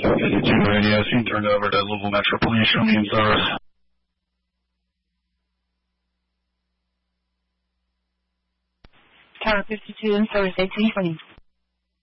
52 radio, so you turned over to Louisville Metro Police, show me in service. Tower 52 in service, 1820.